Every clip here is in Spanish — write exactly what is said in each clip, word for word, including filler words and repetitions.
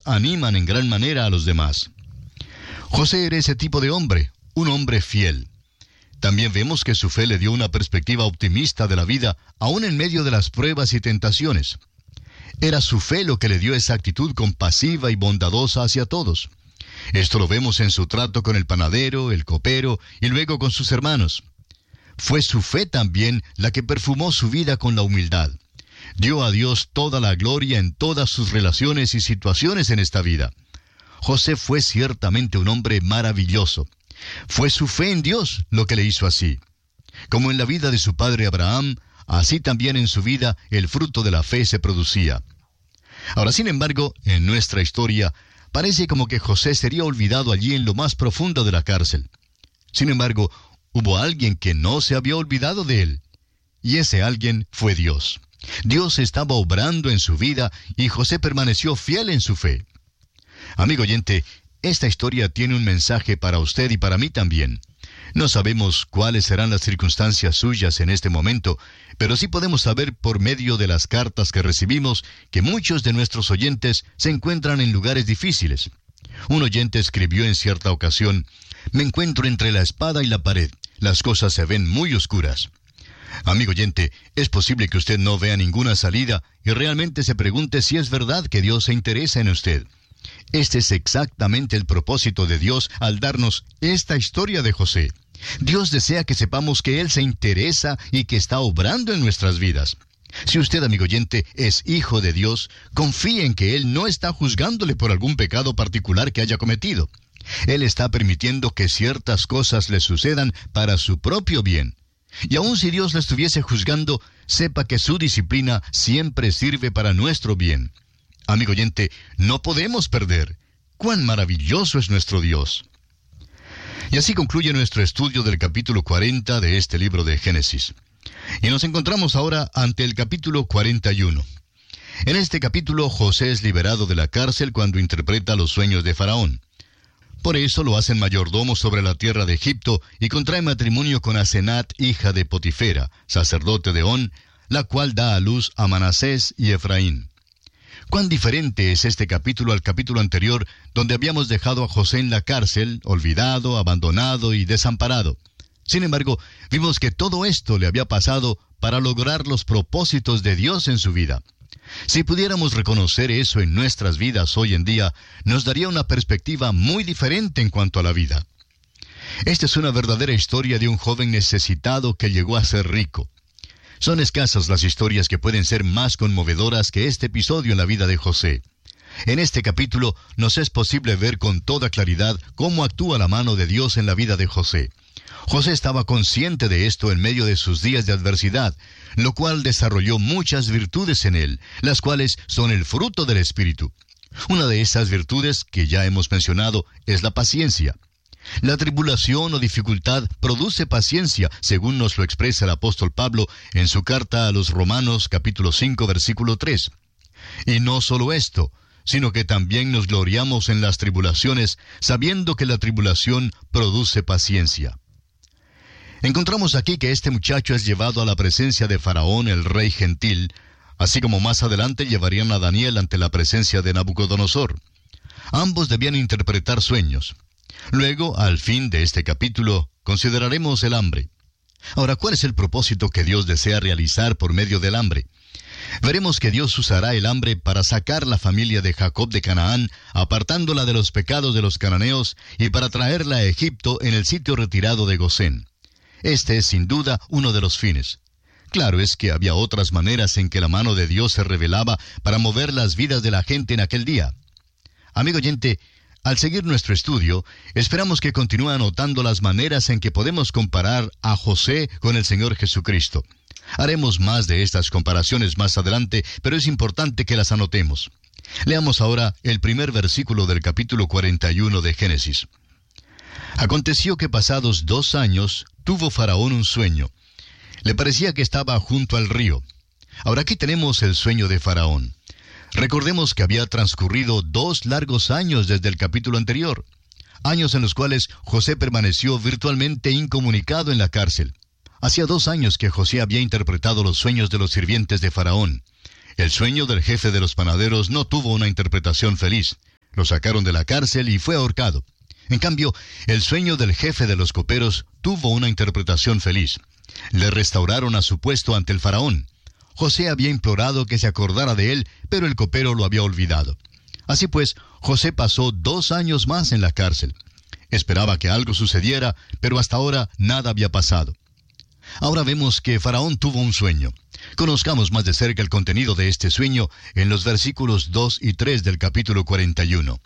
animan en gran manera a los demás. José era ese tipo de hombre, un hombre fiel. También vemos que su fe le dio una perspectiva optimista de la vida, aún en medio de las pruebas y tentaciones. Era su fe lo que le dio esa actitud compasiva y bondadosa hacia todos. Esto lo vemos en su trato con el panadero, el copero y luego con sus hermanos. Fue su fe también la que perfumó su vida con la humildad. Dio a Dios toda la gloria en todas sus relaciones y situaciones en esta vida. José fue ciertamente un hombre maravilloso. Fue su fe en Dios lo que le hizo así. Como en la vida de su padre Abraham, así también en su vida el fruto de la fe se producía. Ahora, sin embargo, en nuestra historia, parece como que José sería olvidado allí en lo más profundo de la cárcel. Sin embargo, hubo alguien que no se había olvidado de él. Y ese alguien fue Dios. Dios estaba obrando en su vida y José permaneció fiel en su fe. Amigo oyente, esta historia tiene un mensaje para usted y para mí también. No sabemos cuáles serán las circunstancias suyas en este momento, pero sí podemos saber por medio de las cartas que recibimos que muchos de nuestros oyentes se encuentran en lugares difíciles. Un oyente escribió en cierta ocasión: «Me encuentro entre la espada y la pared. Las cosas se ven muy oscuras». Amigo oyente, es posible que usted no vea ninguna salida y realmente se pregunte si es verdad que Dios se interesa en usted. Este es exactamente el propósito de Dios al darnos esta historia de José. Dios desea que sepamos que Él se interesa y que está obrando en nuestras vidas. Si usted, amigo oyente, es hijo de Dios, confíe en que Él no está juzgándole por algún pecado particular que haya cometido. Él está permitiendo que ciertas cosas le sucedan para su propio bien. Y aun si Dios le estuviese juzgando, sepa que su disciplina siempre sirve para nuestro bien. Amigo oyente, no podemos perder. ¡Cuán maravilloso es nuestro Dios! Y así concluye nuestro estudio del capítulo cuarenta de este libro de Génesis. Y nos encontramos ahora ante el capítulo cuarenta y uno. En este capítulo, José es liberado de la cárcel cuando interpreta los sueños de Faraón. Por eso lo hacen mayordomo sobre la tierra de Egipto y contrae matrimonio con Asenat, hija de Potifera, sacerdote de On, la cual da a luz a Manasés y Efraín. Cuán diferente es este capítulo al capítulo anterior, donde habíamos dejado a José en la cárcel, olvidado, abandonado y desamparado. Sin embargo, vimos que todo esto le había pasado para lograr los propósitos de Dios en su vida. Si pudiéramos reconocer eso en nuestras vidas hoy en día, nos daría una perspectiva muy diferente en cuanto a la vida. Esta es una verdadera historia de un joven necesitado que llegó a ser rico. Son escasas las historias que pueden ser más conmovedoras que este episodio en la vida de José. En este capítulo nos es posible ver con toda claridad cómo actúa la mano de Dios en la vida de José. José estaba consciente de esto en medio de sus días de adversidad, lo cual desarrolló muchas virtudes en él, las cuales son el fruto del Espíritu. Una de esas virtudes que ya hemos mencionado es la paciencia. La tribulación o dificultad produce paciencia, según nos lo expresa el apóstol Pablo en su carta a los Romanos, capítulo cinco, versículo tres. Y no solo esto, sino que también nos gloriamos en las tribulaciones, sabiendo que la tribulación produce paciencia. Encontramos aquí que este muchacho es llevado a la presencia de Faraón, el rey gentil, así como más adelante llevarían a Daniel ante la presencia de Nabucodonosor. Ambos debían interpretar sueños. Luego, al fin de este capítulo, consideraremos el hambre. Ahora, ¿cuál es el propósito que Dios desea realizar por medio del hambre? Veremos que Dios usará el hambre para sacar la familia de Jacob de Canaán, apartándola de los pecados de los cananeos, y para traerla a Egipto en el sitio retirado de Gosén. Este es sin duda uno de los fines. Claro es que había otras maneras en que la mano de Dios se revelaba para mover las vidas de la gente en aquel día. Amigo oyente, al seguir nuestro estudio, esperamos que continúe anotando las maneras en que podemos comparar a José con el Señor Jesucristo. Haremos más de estas comparaciones más adelante, pero es importante que las anotemos. Leamos ahora el primer versículo del capítulo cuarenta y uno de Génesis. Aconteció que pasados dos años tuvo Faraón un sueño. Le parecía que estaba junto al río. Ahora aquí tenemos el sueño de Faraón. Recordemos que había transcurrido dos largos años desde el capítulo anterior, años en los cuales José permaneció virtualmente incomunicado en la cárcel. Hacía dos años que José había interpretado los sueños de los sirvientes de Faraón. El sueño del jefe de los panaderos no tuvo una interpretación feliz. lo sacaron de la cárcel y fue ahorcado. En cambio, el sueño del jefe de los coperos tuvo una interpretación feliz. Le restauraron a su puesto ante el faraón. José había implorado que se acordara de él, pero el copero lo había olvidado. Así pues, José pasó dos años más en la cárcel. Esperaba que algo sucediera, pero hasta ahora nada había pasado. Ahora vemos que Faraón tuvo un sueño. Conozcamos más de cerca el contenido de este sueño en los versículos dos y tres del capítulo cuarenta y uno.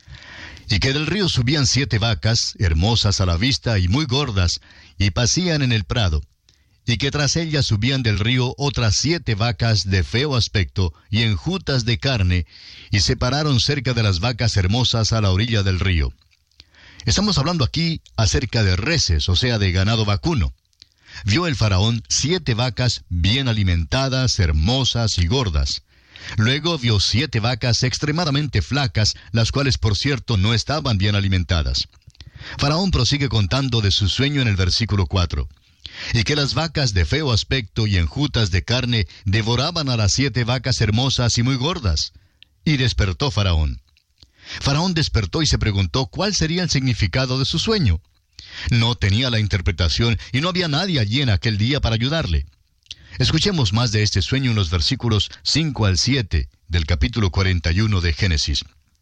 Y que del río subían siete vacas, hermosas a la vista y muy gordas, y pacían en el prado. Y que tras ellas subían del río otras siete vacas de feo aspecto y enjutas de carne, y se pararon cerca de las vacas hermosas a la orilla del río. Estamos hablando aquí acerca de reses, o sea, de ganado vacuno. Vio el faraón siete vacas bien alimentadas, hermosas y gordas. Luego vio siete vacas extremadamente flacas, las cuales por cierto no estaban bien alimentadas. Faraón prosigue contando de su sueño en el versículo cuatro. Y que las vacas de feo aspecto y enjutas de carne devoraban a las siete vacas hermosas y muy gordas. Y despertó Faraón. Faraón despertó y se preguntó cuál sería el significado de su sueño. No tenía la interpretación y no había nadie allí en aquel día para ayudarle. Escuchemos más de este sueño en los versículos cinco al siete del capítulo cuarenta y uno de Génesis.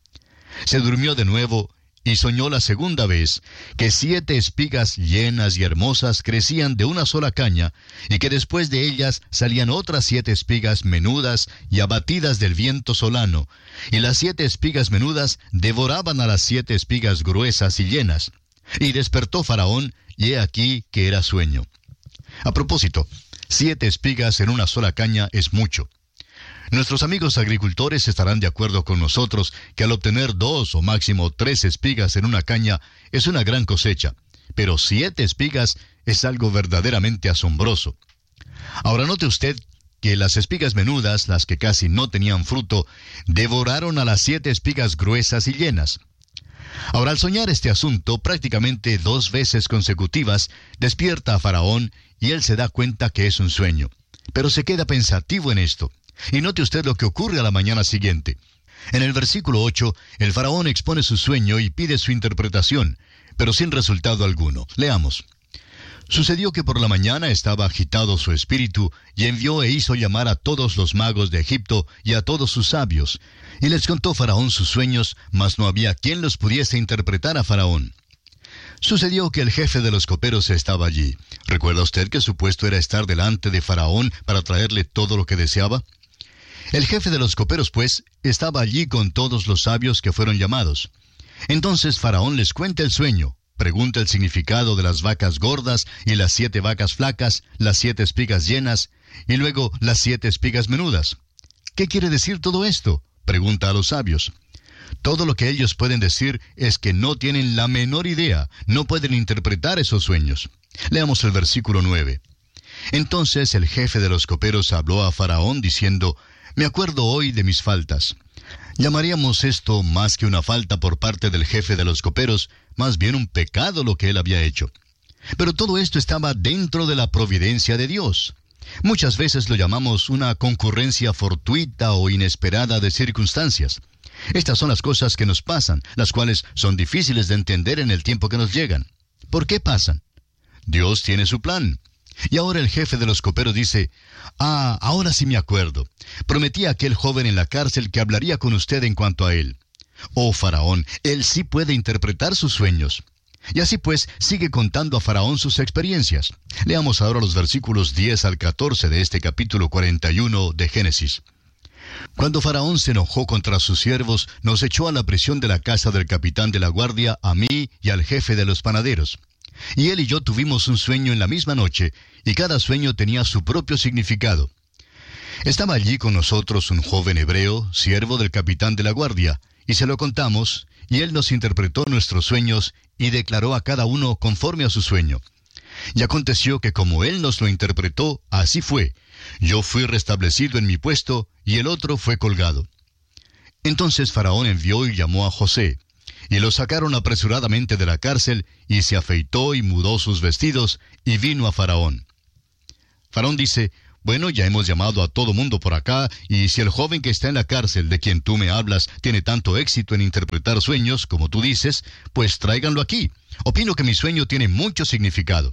Se durmió de nuevo y soñó la segunda vez que siete espigas llenas y hermosas crecían de una sola caña, y que después de ellas salían otras siete espigas menudas y abatidas del viento solano, y las siete espigas menudas devoraban a las siete espigas gruesas y llenas. Y despertó Faraón, y he aquí que era sueño. A propósito, siete espigas en una sola caña es mucho. Nuestros amigos agricultores estarán de acuerdo con nosotros que al obtener dos o máximo tres espigas en una caña es una gran cosecha, pero siete espigas es algo verdaderamente asombroso. Ahora note usted que las espigas menudas, las que casi no tenían fruto, devoraron a las siete espigas gruesas y llenas. Ahora, al soñar este asunto prácticamente dos veces consecutivas, despierta a Faraón y él se da cuenta que es un sueño, pero se queda pensativo en esto. Y note usted lo que ocurre a la mañana siguiente. En el versículo ocho, el faraón expone su sueño y pide su interpretación, pero sin resultado alguno. Leamos. Sucedió que por la mañana estaba agitado su espíritu, y envió e hizo llamar a todos los magos de Egipto y a todos sus sabios. Y les contó Faraón sus sueños, mas no había quien los pudiese interpretar a Faraón. Sucedió que el jefe de los coperos estaba allí. ¿Recuerda usted que su puesto era estar delante de Faraón para traerle todo lo que deseaba? El jefe de los coperos, pues, estaba allí con todos los sabios que fueron llamados. Entonces Faraón les cuenta el sueño, pregunta el significado de las vacas gordas y las siete vacas flacas, las siete espigas llenas, y luego las siete espigas menudas. ¿Qué quiere decir todo esto?, pregunta a los sabios. Todo lo que ellos pueden decir es que no tienen la menor idea, no pueden interpretar esos sueños. Leamos el versículo nueve. Entonces el jefe de los coperos habló a Faraón diciendo: Me acuerdo hoy de mis faltas. Llamaríamos esto más que una falta por parte del jefe de los coperos, más bien un pecado lo que él había hecho. Pero todo esto estaba dentro de la providencia de Dios. Muchas veces lo llamamos una concurrencia fortuita o inesperada de circunstancias. Estas son las cosas que nos pasan, las cuales son difíciles de entender en el tiempo que nos llegan. ¿Por qué pasan? Dios tiene su plan. Y ahora el jefe de los coperos dice: Ah, ahora sí me acuerdo. Prometí a aquel joven en la cárcel que hablaría con usted en cuanto a él. Oh, Faraón, él sí puede interpretar sus sueños. Y así pues, sigue contando a Faraón sus experiencias. Leamos ahora los versículos diez al catorce de este capítulo cuarenta y uno de Génesis. Cuando Faraón se enojó contra sus siervos, nos echó a la prisión de la casa del capitán de la guardia, a mí y al jefe de los panaderos. Y él y yo tuvimos un sueño en la misma noche, y cada sueño tenía su propio significado. Estaba allí con nosotros un joven hebreo, siervo del capitán de la guardia, y se lo contamos, y él nos interpretó nuestros sueños, y declaró a cada uno conforme a su sueño. Y aconteció que como él nos lo interpretó, así fue. Yo fui restablecido en mi puesto, y el otro fue colgado. Entonces Faraón envió y llamó a José, y lo sacaron apresuradamente de la cárcel, y se afeitó y mudó sus vestidos, y vino a Faraón. Faraón dice: bueno, ya hemos llamado a todo mundo por acá, y si el joven que está en la cárcel de quien tú me hablas tiene tanto éxito en interpretar sueños, como tú dices, pues tráiganlo aquí. Opino que mi sueño tiene mucho significado.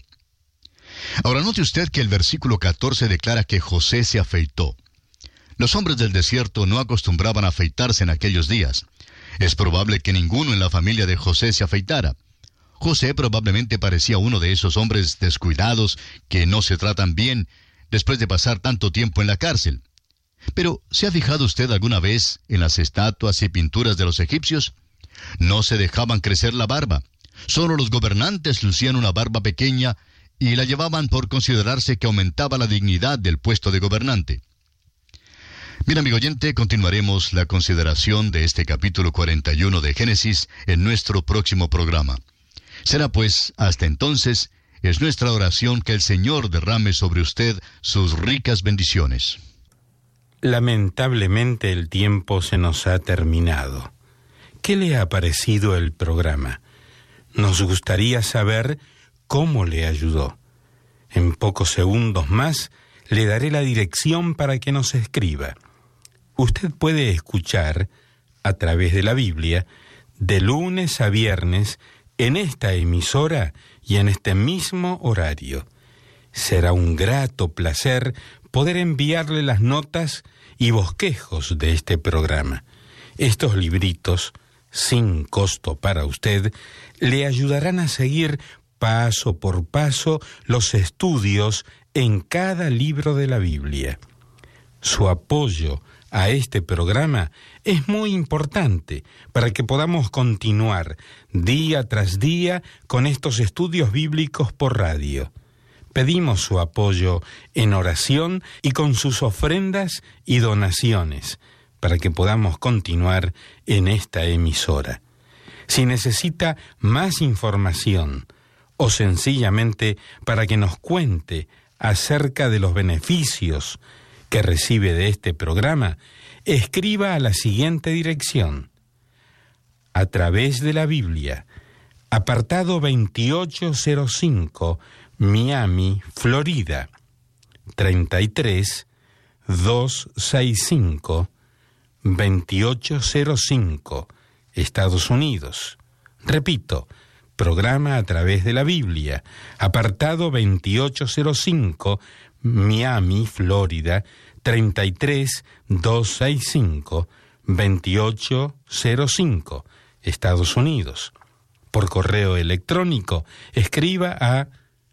Ahora note usted que el versículo catorce declara que José se afeitó. Los hombres del desierto no acostumbraban a afeitarse en aquellos días. Es probable que ninguno en la familia de José se afeitara. José probablemente parecía uno de esos hombres descuidados que no se tratan bien después de pasar tanto tiempo en la cárcel. Pero, ¿se ha fijado usted alguna vez en las estatuas y pinturas de los egipcios? No se dejaban crecer la barba. Solo los gobernantes lucían una barba pequeña y la llevaban por considerarse que aumentaba la dignidad del puesto de gobernante. Bien, amigo oyente, continuaremos la consideración de este capítulo cuarenta y uno de Génesis en nuestro próximo programa. Será pues, hasta entonces, es nuestra oración que el Señor derrame sobre usted sus ricas bendiciones. Lamentablemente el tiempo se nos ha terminado. ¿Qué le ha parecido el programa? Nos gustaría saber cómo le ayudó. En pocos segundos más le daré la dirección para que nos escriba. Usted puede escuchar, a través de la Biblia, de lunes a viernes, en esta emisora y en este mismo horario. Será un grato placer poder enviarle las notas y bosquejos de este programa. Estos libritos, sin costo para usted, le ayudarán a seguir paso por paso los estudios en cada libro de la Biblia. Su apoyo a este programa es muy importante para que podamos continuar día tras día con estos estudios bíblicos por radio. Pedimos su apoyo en oración y con sus ofrendas y donaciones para que podamos continuar en esta emisora. Si necesita más información o sencillamente para que nos cuente acerca de los beneficios que recibe de este programa, escriba a la siguiente dirección: a través de la Biblia, apartado veintiocho cero cinco, Miami, Florida, treinta y tres doscientos sesenta y cinco, veintiocho cero cinco, Estados Unidos. Repito, programa a través de la Biblia, apartado veintiocho cero cinco, Miami, Florida, treinta y tres doscientos sesenta y cinco, veintiocho cero cinco, Estados Unidos. Por correo electrónico, escriba a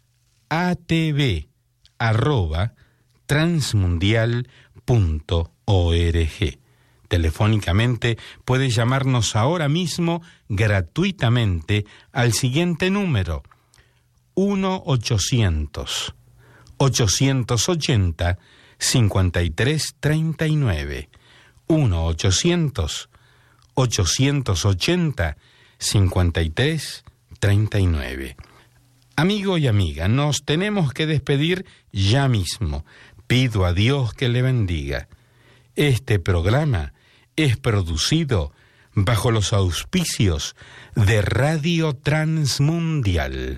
atv arroba transmundial punto org. Telefónicamente puede llamarnos ahora mismo gratuitamente al siguiente número: uno ochocientos, ochocientos ochenta, cincuenta y tres treinta y nueve. uno ochocientos, ochocientos ochenta, cincuenta y tres treinta y nueve. Amigo y amiga, nos tenemos que despedir ya mismo. Pido a Dios que le bendiga. Este programa es producido bajo los auspicios de Radio Transmundial.